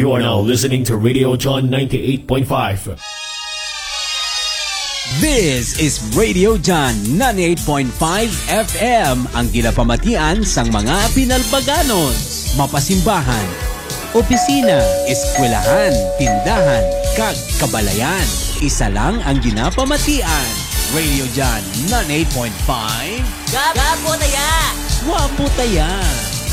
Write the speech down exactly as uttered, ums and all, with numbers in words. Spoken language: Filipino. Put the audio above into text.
You are now listening to Radio John ninety-eight point five. This is Radio John ninety-eight point five F M, ang ginapamatian sang mga pinalbaganos, mapasimbahan, opisina, eskwelahan, tindahan, kag kabalayan. Isa lang ang ginapamatian. Radio John ninety-eight point five. Gabo taya! Wapo taya!